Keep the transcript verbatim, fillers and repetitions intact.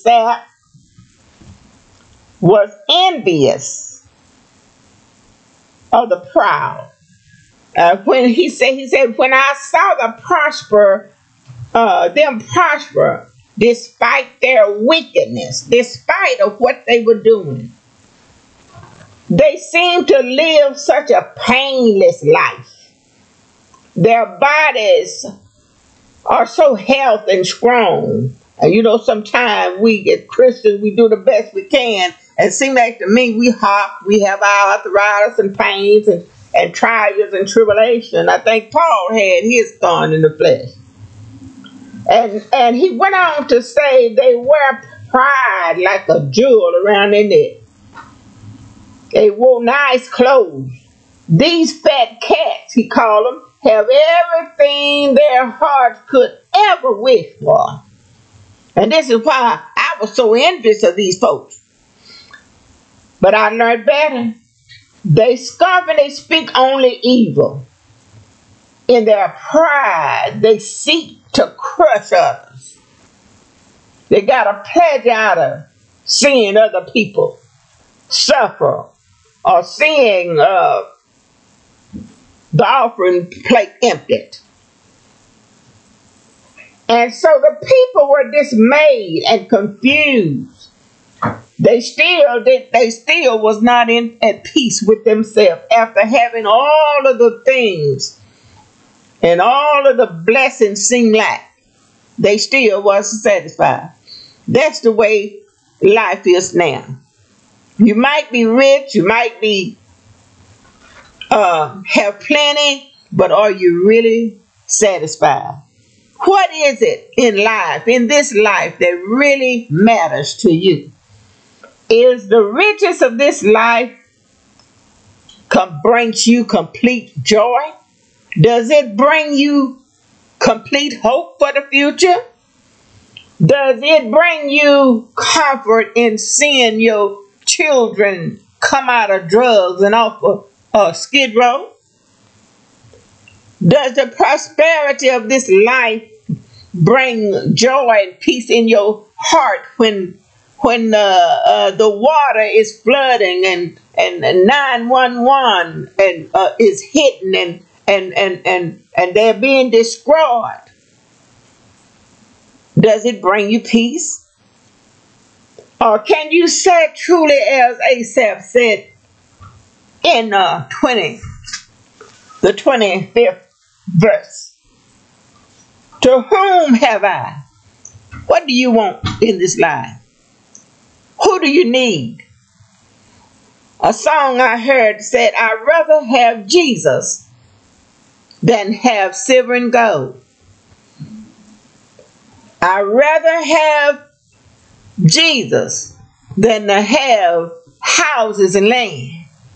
Asaph was envious of the proud. Uh, when he said, he said, when I saw the prosper, uh, them prosper, despite their wickedness, despite of what they were doing, they seemed to live such a painless life. Their bodies are so healthy and strong. And you know, sometimes we as Christians, we do the best we can. And it seems like to me, we hop, we have our arthritis and pains and, and trials and tribulation. I think Paul had his thorn in the flesh. And, and he went on to say they wear pride like a jewel around their neck. They wore nice clothes. These fat cats, he called them, have everything their hearts could ever wish for. And this is why I was so envious of these folks. But I learned better. They scoff and they speak only evil. In their pride, they seek to crush others. They got a pleasure out of seeing other people suffer or seeing uh, the offering plate emptied. And so the people were dismayed and confused. They still did, they still was not in at peace with themselves after having all of the things and all of the blessings seemed like they still wasn't satisfied. That's the way life is now. You might be rich, you might be uh, have plenty, but are you really satisfied? What is it in life, in this life, that really matters to you? Is the riches of this life com- brings you complete joy? Does it bring you complete hope for the future? Does it bring you comfort in seeing your children come out of drugs and off of uh, Skid Row? Does the prosperity of this life bring joy and peace in your heart when when uh, uh, the water is flooding and and nine one one and uh, is hitting and and and and and they're being destroyed? Does it bring you peace? Or can you say truly as Asaph said in uh, twenty, the twenty-fifth verse? To whom have I? What do you want in this life? Who do you need? A song I heard said, I'd rather have Jesus than have silver and gold. I'd rather have Jesus than to have houses and land.